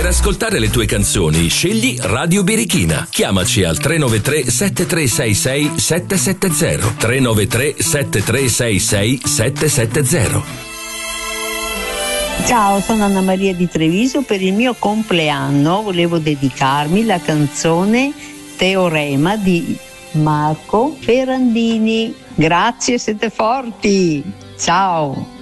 ascoltare le tue canzoni, scegli Radio Birichina. Chiamaci al 393 7366 770. 393 7366 770. Ciao, sono Anna Maria di Treviso. Per il mio compleanno volevo dedicarmi la canzone Teorema di Marco Ferrandini. Grazie, siete forti. Ciao.